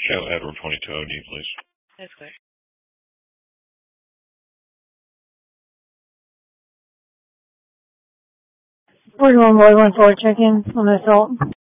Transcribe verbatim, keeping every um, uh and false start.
Channel Edward twenty-two O D, please. That's clear. We're doing one one four check-in on the assault.